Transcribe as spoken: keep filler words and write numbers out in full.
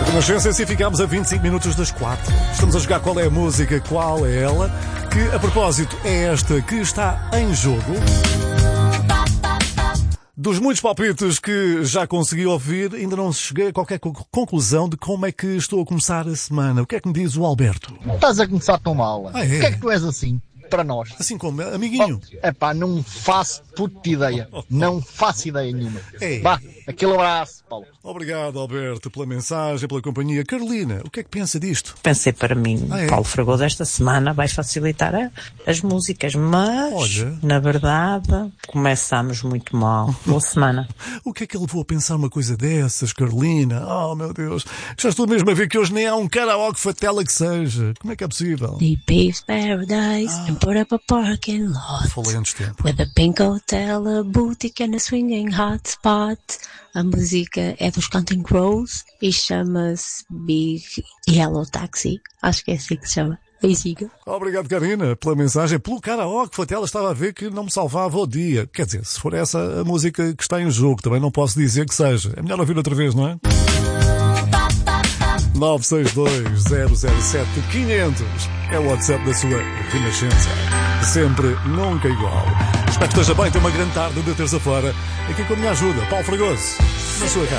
Renascença, assim ficámos a vinte e cinco minutos das quatro. Estamos a jogar Qual é a Música, Qual é Ela, que a propósito é esta que está em jogo. Dos muitos palpites que já consegui ouvir, ainda não cheguei a qualquer conclusão de como é que estou a começar a semana. O que é que me diz o Alberto? Estás a começar tão mal. Ah, é? Porquê é que tu és assim? Para nós. Assim como, amiguinho. É pá, não faço puta ideia. Não faço ideia nenhuma. Ei. Vá, aquele abraço, Paulo. Obrigado, Alberto, pela mensagem, pela companhia. Carolina, o que é que pensa disto? Pensei para mim, ah, é? Paulo Fragoso esta semana vai facilitar a, as músicas, mas, olha, na verdade, começamos muito mal. Boa semana. O que é que ele levou a pensar uma coisa dessas, Carolina? Oh, meu Deus. Já estou mesmo a ver que hoje nem há um karaoke fatela que seja. Como é que é possível? The Beach Paradise ah. and put up a parking lot. Falei antes de tempo. With a pink hotel, a boutique and a swinging hotspot. A música é dos Counting Crows e chama-se Big Yellow Taxi. Acho que é assim que se chama. Beijinho. Obrigado, Karina, pela mensagem. Pelo karaoke, foi até ela estava a ver que não me salvava o dia. Quer dizer, se for essa a música que está em jogo, também não posso dizer que seja. É melhor ouvir outra vez, não é? nove seis dois zero zero sete quinhentos é o WhatsApp da sua Renascença. Sempre, nunca igual. Espero que esteja bem, tem uma grande tarde de terça-feira. Aqui com a minha ajuda, Paulo Fragoso, na sua casa.